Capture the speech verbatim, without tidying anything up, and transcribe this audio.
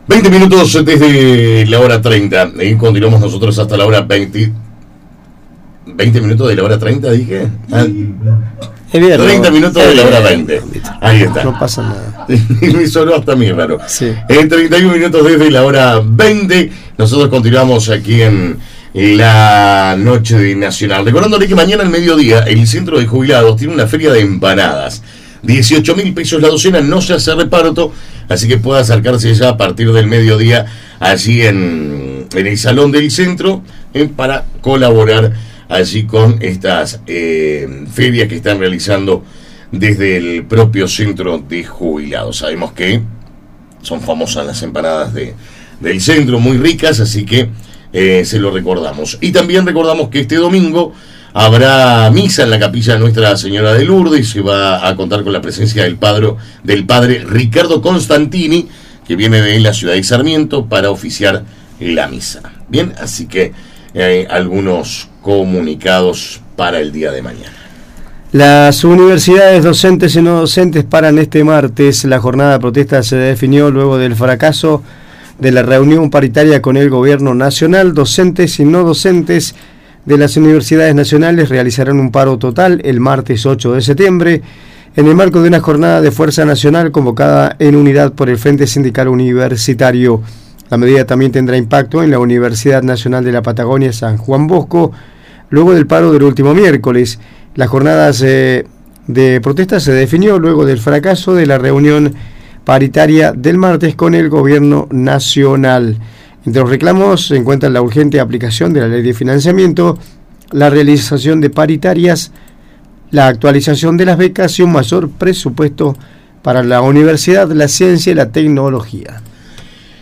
veinte minutos desde la hora treinta. Y continuamos nosotros hasta la hora veinte. ¿veinte minutos de la hora treinta, dije? Ah, Bien, treinta no, minutos de la hora veinte. Ahí está. No pasa nada. Me sonó hasta a mí raro. Sí. En treinta y un minutos desde la hora veinte. Nosotros continuamos aquí en la noche de Nacional. Recordándole que mañana al mediodía el Centro de Jubilados tiene una feria de empanadas. dieciocho mil pesos la docena, no se hace reparto, así que puede acercarse ya a partir del mediodía allí en, en el salón del centro eh, para colaborar allí con estas eh, ferias que están realizando desde el propio Centro de Jubilados. Sabemos que son famosas las empanadas de, del centro, muy ricas, así que eh, se lo recordamos. Y también recordamos que este domingo habrá misa en la capilla de Nuestra Señora de Lourdes. Se va a contar con la presencia del padre, del padre Ricardo Constantini, que viene de la ciudad de Sarmiento para oficiar la misa. Bien, así que hay algunos comunicados para el día de mañana. Las universidades docentes y no docentes paran este martes. La jornada de protesta se definió luego del fracaso de la reunión paritaria con el gobierno nacional. Docentes y no docentes de las universidades nacionales realizarán un paro total el martes ocho de septiembre en el marco de una jornada de fuerza nacional convocada en unidad por el Frente Sindical Universitario. La medida también tendrá impacto en la Universidad Nacional de la Patagonia San Juan Bosco, luego del paro del último miércoles. Las jornadas eh, de protesta se definió luego del fracaso de la reunión paritaria del martes con el gobierno nacional. Entre los reclamos se encuentran la urgente aplicación de la ley de financiamiento, la realización de paritarias, la actualización de las becas y un mayor presupuesto para la universidad, la ciencia y la tecnología.